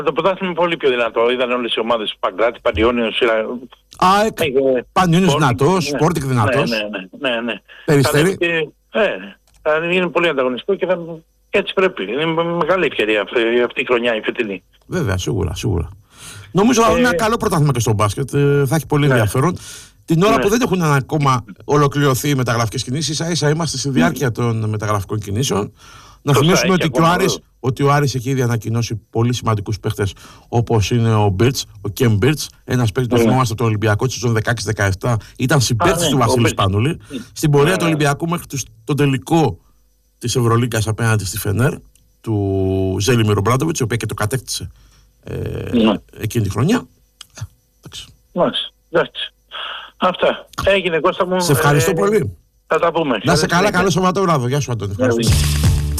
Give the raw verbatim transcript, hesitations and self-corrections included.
Το πρωτάθλημα είναι πολύ πιο δυνατό. Είδαν όλες οι ομάδες, Παγκράτη, Πανιόνιος. ΑΕΚ, Πανιόνιος δυνατός, Σπόρτικ δυνατός. Ναι, ναι, ναι, ναι. Περιστέρι. Ε, θα είναι πολύ ανταγωνιστικό και θα, έτσι πρέπει. Είναι μεγάλη ευκαιρία αυτή, αυτή η χρονιά η φετινή. Βέβαια, σίγουρα, σίγουρα. Νομίζω ότι ε, είναι ένα καλό πρωτάθλημα και στο μπάσκετ. Ε, θα έχει πολύ ναι. ενδιαφέρον. Την ώρα ναι. που δεν έχουν ακόμα ολοκληρωθεί οι μεταγραφικές κινήσεις, ίσα ίσα είμαστε στη διάρκεια των μεταγραφικών κινήσεων. Να θυμίσουμε ότι, και ο Άρης, ότι ο Άρης έχει ήδη ανακοινώσει πολύ σημαντικούς παίχτες, όπως είναι ο Μπίρτς, ο Κέμ Μπίρτς, ένας παίκτης που θυμόμαστε από τον Ολυμπιακό της σεζόν δεκαέξι δεκαεπτά, ήταν συμπαίκτης ναι, του Βασίλη Σπανούλη. Mm. Στην πορεία mm. του Ολυμπιακού μέχρι τον τελικό της Ευρωλίγκας απέναντι στη Φενέρ, του Ζέλιμιρ Ομπράντοβιτς, η οποία και το κατέκτησε ε, mm. εκείνη τη χρονιά. Μάλιστα. Εντάξει. Αυτά. Έγινε, Κώστα μου. Σε ευχαριστώ ε, πολύ. Θα τα πούμε. Να σε καλά, καλό Σαββατόβραδο. Γεια σου, Αντώνη. Ευχαριστώ.